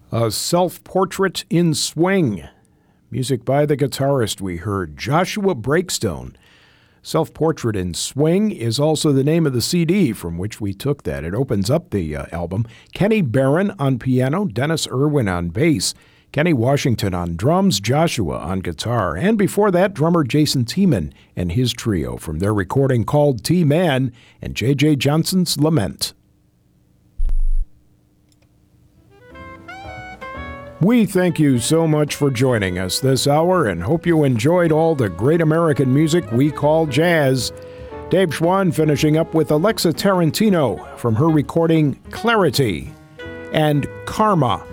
A Self-Portrait in Swing. Music by the guitarist we heard, Joshua Breakstone. Self-Portrait in Swing is also the name of the CD from which we took that. It opens up the album. Kenny Barron on piano, Dennis Irwin on bass, Kenny Washington on drums, Joshua on guitar, and before that, drummer Jason Tiemann and his trio from their recording called T-Man and J.J. Johnson's Lament. We thank you so much for joining us this hour and hope you enjoyed all the great American music we call jazz. Dave Schwann finishing up with Alexa Tarantino from her recording Clarity and Karma.